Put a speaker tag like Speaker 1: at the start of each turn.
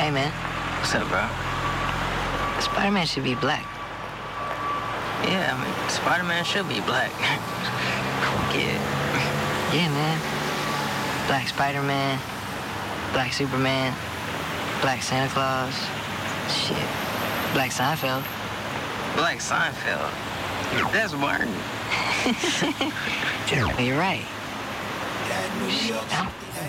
Speaker 1: Hey, man.
Speaker 2: What's up, bro?
Speaker 1: Spider-Man should be black.
Speaker 2: Yeah, I mean, Spider-Man should be black. Yeah.
Speaker 1: Yeah, man. Black Spider-Man, black Superman, black Santa Claus. Shit. Black Seinfeld.
Speaker 2: Black Seinfeld. That's Martin.
Speaker 1: You're right.
Speaker 3: That New York.
Speaker 1: Shit,